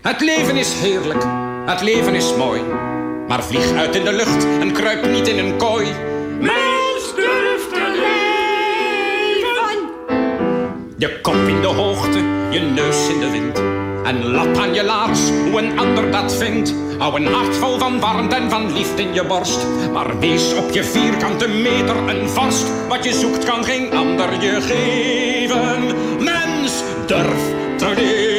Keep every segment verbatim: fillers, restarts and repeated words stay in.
Het leven is heerlijk, het leven is mooi. Maar vlieg uit in de lucht en kruip niet in een kooi. Mens durft te leven. Je kop in de hoogte, je neus in de wind. En lap aan je laars, hoe een ander dat vindt. Hou een hart vol van warmte en van liefde in je borst. Maar wees op je vierkante meter een vast. Wat je zoekt kan geen ander je geven. Mens, durf te leven.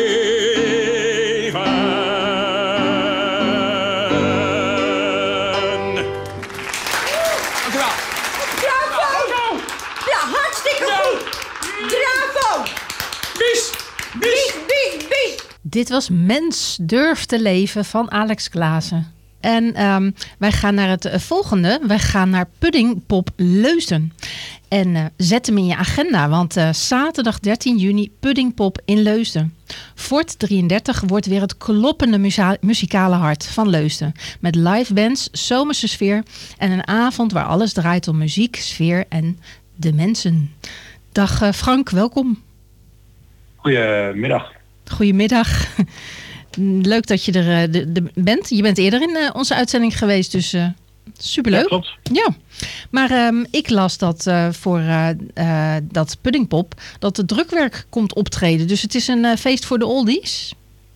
Dank u wel. Bravo. Ja, hartstikke goed. Bravo. Bis, bis, bis, bis. Dit was Mens durft te leven van Alex Klaassen. En um, wij gaan naar het uh, volgende. Wij gaan naar Puddingpop Leusden. En uh, zet hem in je agenda, want uh, zaterdag dertien juni Puddingpop in Leusden. Fort drieëndertig wordt weer het kloppende muza- muzikale hart van Leusden. Met live bands, zomerse sfeer en een avond waar alles draait om muziek, sfeer en de mensen. Dag uh, Frank, welkom. Goedemiddag. Goedemiddag. Leuk dat je er uh, de, de bent. Je bent eerder in uh, onze uitzending geweest, dus uh, superleuk. Ja, klopt. Ja, maar um, ik las dat uh, voor uh, uh, dat Puddingpop dat de drukwerk komt optreden. Dus het is een uh, feest voor de oldies.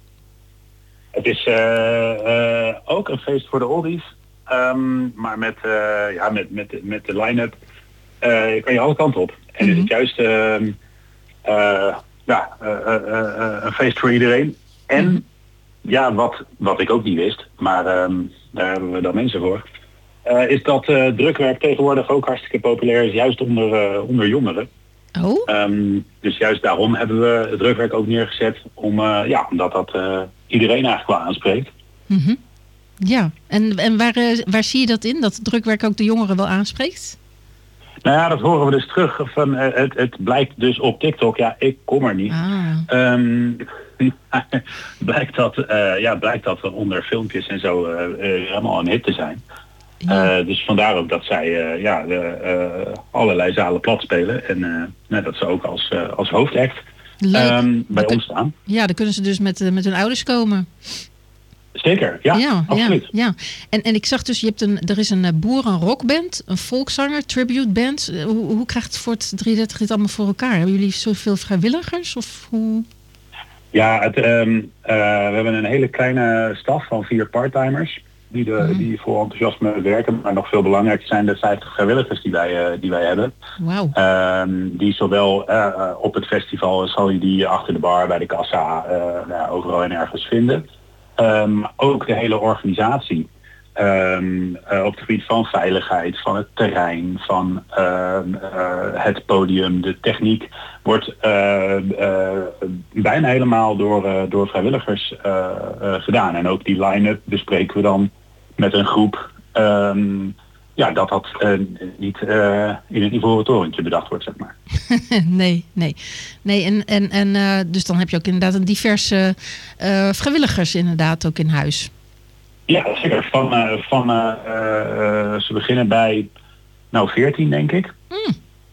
Het is uh, uh, ook een feest voor de oldies, um, maar met, uh, ja, met, met, met de line-up uh, kan je alle kanten op. En mm-hmm. is het juist uh, uh, ja, uh, uh, uh, een feest voor iedereen. En mm-hmm. ja, wat, wat ik ook niet wist, maar um, daar hebben we dan mensen voor, uh, is dat uh, drukwerk tegenwoordig ook hartstikke populair is, juist onder, uh, onder jongeren. Oh. Um, dus juist daarom hebben we het drukwerk ook neergezet, om, uh, ja, omdat dat uh, iedereen eigenlijk wel aanspreekt. Mm-hmm. Ja, en, en waar, uh, waar zie je dat in, dat het drukwerk ook de jongeren wel aanspreekt? Nou ja, dat horen we dus terug. Van, uh, het, het blijkt dus op TikTok, ja, ik kom er niet. Ah. Um, blijkt, dat, uh, ja, blijkt dat onder filmpjes en zo uh, uh, helemaal een hit te zijn. Ja. Uh, dus vandaar ook dat zij uh, ja, uh, uh, allerlei zalen plat spelen. En uh, nou, dat ze ook als, uh, als hoofdact um, bij ons staan. Ja, dan kunnen ze dus met, uh, met hun ouders komen. Zeker, ja, ja absoluut. Ja, ja. En, en ik zag dus, je hebt een, er is een uh, boerenrockband, een volkszanger, tribute band. Uh, hoe, hoe krijgt Fort drieëndertig dit allemaal voor elkaar? Hebben jullie zoveel vrijwilligers? Of hoe... Ja, het, um, uh, we hebben een hele kleine staf van vier parttimers die, de, mm-hmm. die voor enthousiasme werken. Maar nog veel belangrijker zijn de vijftig vrijwilligers die wij, uh, die wij hebben. Wow. Um, die zowel uh, op het festival zal je die achter de bar, bij de kassa, uh, nou, overal en ergens vinden. Um, ook de hele organisatie. Um, uh, op het gebied van veiligheid, van het terrein, van uh, uh, het podium, de techniek, wordt uh, uh, bijna helemaal door, uh, door vrijwilligers uh, uh, gedaan. En ook die line-up bespreken we dan met een groep. Um, ja, dat dat uh, niet uh, in het ivoren torentje bedacht wordt, zeg maar. nee, nee. nee en, en, en, uh, dus dan heb je ook inderdaad een diverse uh, vrijwilligers inderdaad ook in huis. Ja, zeker. Van, uh, van uh, uh, ze beginnen bij nou veertien, denk ik. Mm.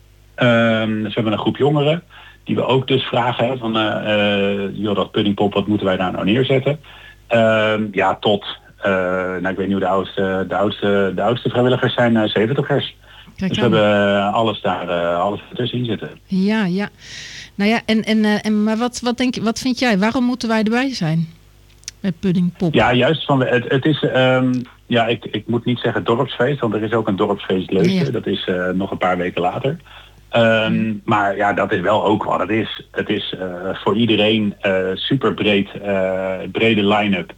Um, dus we hebben een groep jongeren die we ook dus vragen hè, van uh, uh, joh, dat Puddingpop, wat moeten wij daar nou neerzetten? Um, ja, tot uh, nou ik weet niet hoe de oudste, de oudste, de oudste vrijwilligers zijn, uh, zeventigers. Kijk dus we hebben uh, alles daar, uh, alles ertussen zitten. Ja, ja. Nou ja, en, en, uh, en maar wat, wat denk je, wat vind jij? Waarom moeten wij erbij zijn? Met Puddingpop. Ja, juist van het, het is um, ja, ik, ik moet niet zeggen dorpsfeest, want er is ook een dorpsfeest Leusden. Ja. Dat is uh, nog een paar weken later. Um, mm. Maar ja, dat is wel ook wat het is. Het is uh, voor iedereen uh, super breed, uh, brede line-up.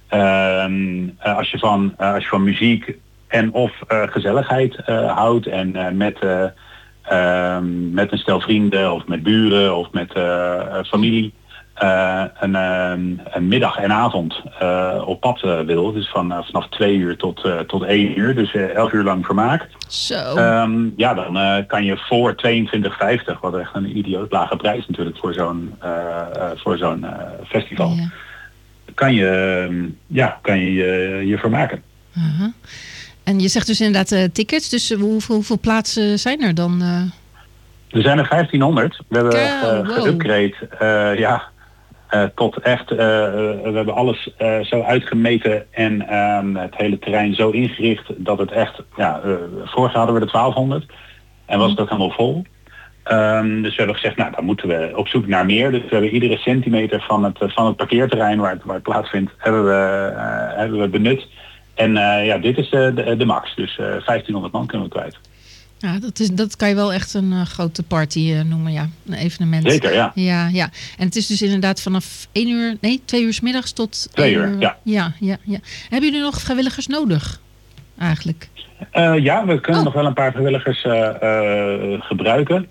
Um, uh, als je van uh, als je van muziek en of uh, gezelligheid uh, houdt en uh, met uh, um, met een stel vrienden of met buren of met uh, familie. Uh, een, uh, een middag en avond uh, op pad uh, wil. Dus van, uh, vanaf twee uur tot, uh, tot één uur. Dus uh, elf uur lang vermaak. Zo. Um, ja, dan uh, kan je voor tweeëntwintig vijftig, wat echt een idioot lage prijs natuurlijk voor zo'n, uh, uh, voor zo'n uh, festival. Ja. Kan je uh, ja, kan je, uh, je vermaken. Uh-huh. En je zegt dus inderdaad uh, tickets. Dus uh, hoeveel, hoeveel plaatsen zijn er dan? Uh... Er zijn er vijftienhonderd. We hebben uh, wow. geüpgrade. Uh, ja. uh, tot echt, uh, we hebben alles uh, zo uitgemeten en uh, het hele terrein zo ingericht dat het echt, ja, uh, vorig jaar hadden we de twaalfhonderd en was het ook helemaal vol. Um, dus we hebben gezegd, nou dan moeten we op zoek naar meer. Dus we hebben iedere centimeter van het, van het parkeerterrein waar het, waar het plaatsvindt, hebben we, uh, hebben we benut. En uh, ja, dit is de, de, de max. Dus uh, vijftienhonderd man kunnen we kwijt. Ja, dat, is, dat kan je wel echt een uh, grote party uh, noemen, ja. Een evenement. Zeker, ja. Ja, ja. En het is dus inderdaad vanaf één uur, nee, twee uur 's middags tot twee uur, ja. Ja, ja, ja. Hebben jullie nog vrijwilligers nodig, eigenlijk? Uh, ja, we kunnen oh. nog wel een paar vrijwilligers uh, uh, gebruiken.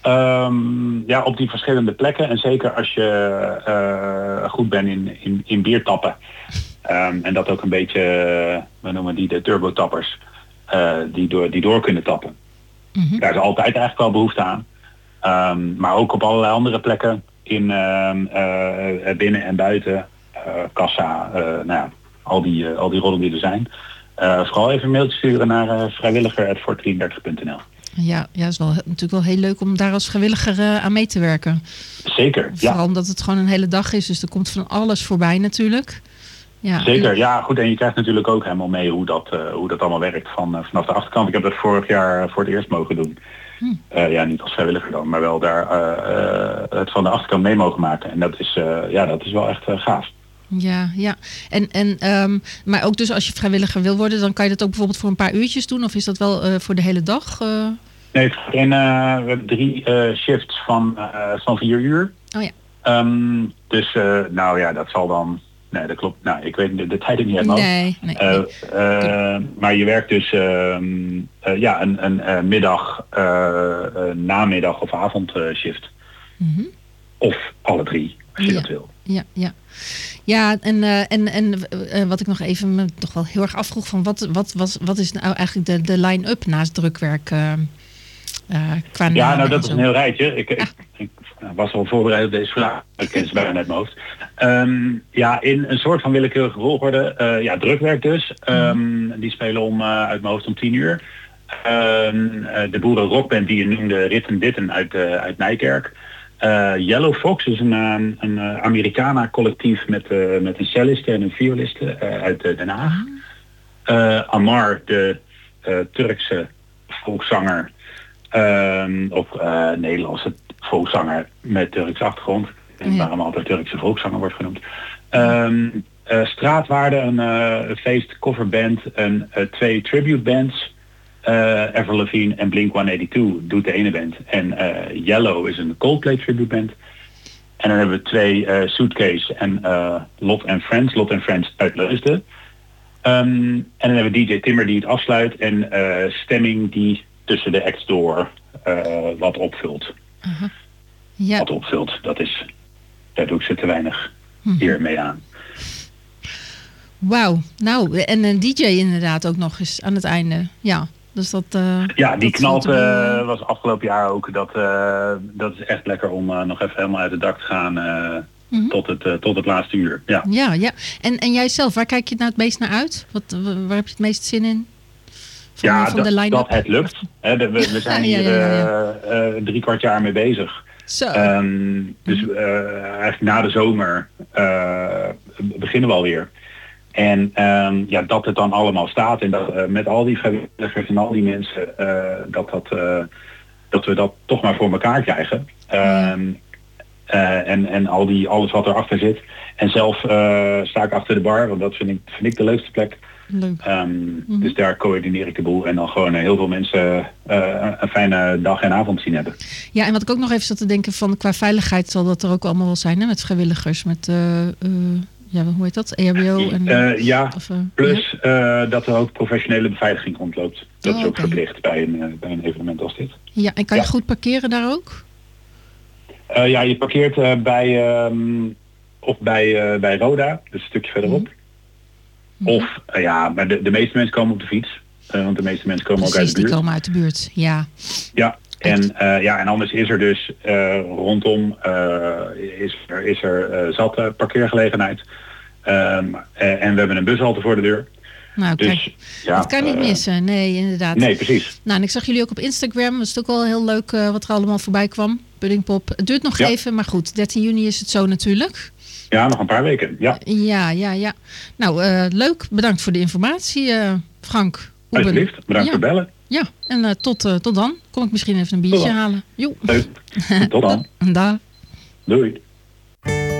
Um, ja, op die verschillende plekken. En zeker als je uh, goed bent in, in, in biertappen. Um, en dat ook een beetje, uh, we noemen die de turbotappers, uh, die, door, die door kunnen tappen. Mm-hmm. Daar is altijd eigenlijk wel behoefte aan. Um, maar ook op allerlei andere plekken. In uh, uh, binnen en buiten. Uh, kassa, uh, nou ja, al die, uh, al die rollen die er zijn. Uh, vooral even een mailtje sturen naar uh, vrijwilliger at fort drieëndertig punt n l. Ja, ja, het is wel natuurlijk wel heel leuk om daar als vrijwilliger uh, aan mee te werken. Zeker, ja. Vooral omdat het gewoon een hele dag is, dus er komt van alles voorbij natuurlijk. Ja. Zeker, ja goed. En je krijgt natuurlijk ook helemaal mee hoe dat, uh, hoe dat allemaal werkt van, uh, vanaf de achterkant. Ik heb dat vorig jaar voor het eerst mogen doen. Hm. Uh, ja, niet als vrijwilliger dan, maar wel daar uh, uh, het van de achterkant mee mogen maken. En dat is, uh, ja, dat is wel echt uh, gaaf. Ja, ja. En, en, um, maar ook dus als je vrijwilliger wil worden, dan kan je dat ook bijvoorbeeld voor een paar uurtjes doen? Of is dat wel uh, voor de hele dag? Uh... Nee, het gaat in, uh, we hebben drie uh, shifts van, uh, van vier uur. Oh ja. Um, dus uh, nou ja, dat zal dan... Nee, dat klopt. Nou, ik weet de, de tijden niet helemaal. Nee, nee, uh, nee. Uh, maar je werkt dus uh, uh, ja, een, een uh, middag, uh, uh, namiddag of avondshift. Mm-hmm. Of alle drie, als je ja. dat wil. Ja, ja. Ja, en, uh, en, en uh, wat ik nog even me toch wel heel erg afvroeg van wat, wat, wat, wat is nou eigenlijk de, de line-up naast drukwerk uh, uh, qua Ja, nou dat is een heel rijtje. Ik, ah. ik, ik was al voorbereid op deze vraag. Ik ken ze bijna net mijn hoofd. Um, ja, in een soort van willekeurige volgorde. Uh, ja, drukwerk dus. Um, mm. Die spelen om uh, uit mijn hoofd om tien uur. Um, uh, de boeren rockband die je noemde, Ritten Ditten uit, uh, uit Nijkerk. Uh, Yellow Fox is een, een, een Americana collectief met, uh, met een celliste en een violiste uh, uit uh, Den Haag. Uh, Amar, de uh, Turkse volkszanger, um, of uh, Nederlandse volkszanger met Turkse achtergrond. En waarom altijd Turkse volkszanger wordt genoemd. Um, uh, Straatwaarde, een uh, feest coverband en uh, twee tribute bands. Uh, Avril Lavigne en Blink honderdtweeënnegentig doet de ene band. En uh, Yellow is een Coldplay tribute band. En dan hebben we twee uh, Suitcase en uh, Lot and Friends. Lot and Friends uit Leusden. Um, en dan hebben we D J Timmer die het afsluit. En uh, Stemming die tussen de acts door uh, wat opvult. Uh-huh. Ja. Wat opvult, dat is... Daar doe ik ze te weinig hm. eer mee aan. Wauw. Nou, en een D J inderdaad ook nog eens aan het einde. Ja. Dus dat, uh, ja, die dat knalt uh, was afgelopen jaar ook. Dat, uh, dat is echt lekker om uh, nog even helemaal uit het dak te gaan uh, mm-hmm. tot, het, uh, tot het laatste uur. Ja, ja. ja. En, en jij zelf, waar kijk je nou het meest naar uit? Wat, waar heb je het meest zin in? Van, ja, van dat, de line-up? dat het lukt. He, de, we, we zijn hier ja, ja, ja, ja. Uh, uh, drie kwart jaar mee bezig. Zo. Um, dus uh, eigenlijk na de zomer uh, beginnen we alweer. En um, ja, dat het dan allemaal staat en dat uh, met al die vrijwilligers en al die mensen, uh, dat, dat, uh, dat we dat toch maar voor elkaar krijgen. Um, uh, en en al die, alles wat erachter zit. En zelf uh, sta ik achter de bar, want dat vind ik, vind ik de leukste plek. Leuk. Um, mm-hmm. Dus daar coördineer ik de boel en dan gewoon uh, heel veel mensen uh, een fijne dag en avond zien hebben. Ja, en wat ik ook nog even zat te denken van qua veiligheid zal dat er ook allemaal wel zijn, hè? Met vrijwilligers, met... Uh, uh... Ja, hoe heet dat? E H B O? En, uh, ja, of, uh, plus ja? Uh, dat er ook professionele beveiliging rondloopt. Dat oh, is ook okay. verplicht bij een, uh, bij een evenement als dit. Ja, en kan je ja. goed parkeren daar ook? Uh, ja, je parkeert uh, bij, um, of bij, uh, bij Roda, dus een stukje verderop. Mm-hmm. Of, uh, ja, maar de, de meeste mensen komen op de fiets. Uh, want de meeste mensen komen Precies, ook uit de buurt. die komen uit de buurt, ja. Ja. En, uh, ja, en anders is er dus uh, rondom uh, is er, is er uh, zat uh, parkeergelegenheid. Um, uh, en we hebben een bushalte voor de deur. Nou, dus, kijk, ja, dat kan niet uh, missen. Nee, inderdaad. Nee, precies. Nou, en ik zag jullie ook op Instagram. Dat is ook wel heel leuk uh, wat er allemaal voorbij kwam. Puddingpop. Het duurt nog ja. even, maar goed. dertien juni is het zo natuurlijk. Ja, nog een paar weken. Ja, Ja, ja, ja. Nou, uh, leuk. Bedankt voor de informatie, uh, Frank. Alsjeblieft. Bedankt ja. voor bellen. Ja, en uh, tot, uh, tot dan. Kom ik misschien even een biertje halen. Jo. Leuk. Tot dan. Dag. Doei.